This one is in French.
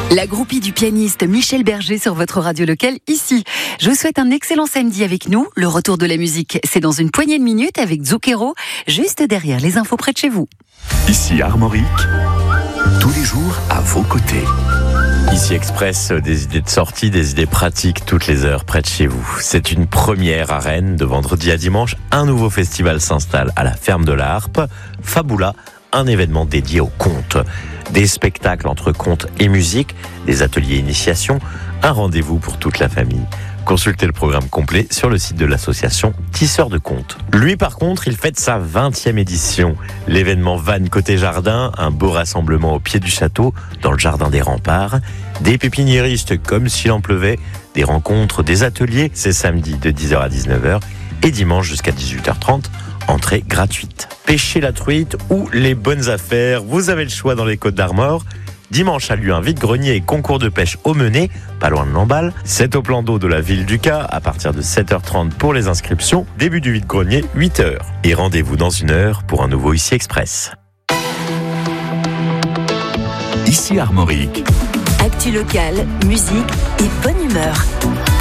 La groupie du pianiste Michel Berger sur votre radio locale ici. Je vous souhaite un excellent samedi avec nous. Le retour de la musique, c'est dans une poignée de minutes avec Zucchero, juste derrière les infos près de chez vous. Ici Armorique, tous les jours à vos côtés. Ici Express, des idées de sortie, des idées pratiques toutes les heures près de chez vous. C'est une première à Rennes. De vendredi à dimanche, un nouveau festival s'installe à la Ferme de la Harpe. Fabula, un événement dédié au conte. Des spectacles entre conte et musique, des ateliers initiation, un rendez-vous pour toute la famille. Consultez le programme complet sur le site de l'association Tisseurs de Contes. Lui, par contre, il fête sa 20e édition. L'événement Vannes Côté Jardin, un beau rassemblement au pied du château, dans le jardin des remparts. Des pépiniéristes comme s'il en pleuvait, des rencontres, des ateliers. C'est samedi de 10h à 19h et dimanche jusqu'à 18h30. Entrée gratuite. Pêcher la truite ou les bonnes affaires, vous avez le choix dans les Côtes d'Armor. Dimanche a lieu un vide-grenier et concours de pêche au Menet, pas loin de Lamballe. C'est au plan d'eau de la ville du Cas, à partir de 7h30 pour les inscriptions. Début du vide-grenier, 8h. Et rendez-vous dans 1 heure pour un nouveau Ici Express. Ici Armorique. Actu locale, musique et bonne humeur.